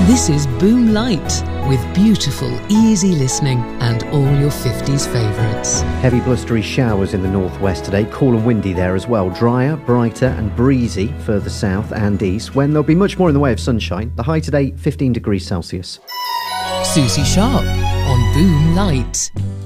This is Boom Light, with beautiful, easy listening and all your 50s favourites. Heavy blustery showers in the northwest today, cool and windy there as well. Drier, brighter and breezy further south and east, when there'll be much more in the way of sunshine. The high today, 15 degrees Celsius. Susie Sharp on Boom Light.